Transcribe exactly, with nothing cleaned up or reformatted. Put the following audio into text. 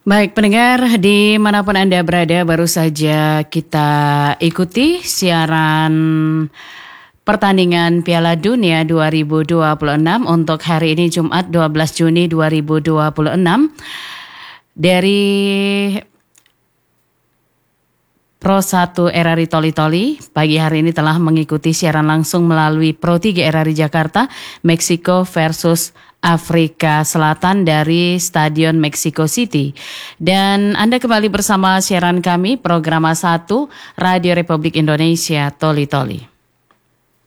Baik pendengar, dimanapun Anda berada, baru saja kita ikuti siaran pertandingan Piala Dunia dua ribu dua puluh enam untuk hari ini Jumat dua belas Juni dua ribu dua puluh enam dari Pro satu R R I Toli Toli. Pagi hari ini telah mengikuti siaran langsung melalui Pro tiga R R I Jakarta, Meksiko versus Afrika Selatan dari Stadion Mexico City. Dan Anda kembali bersama siaran kami, program satu Radio Republik Indonesia Toli Toli.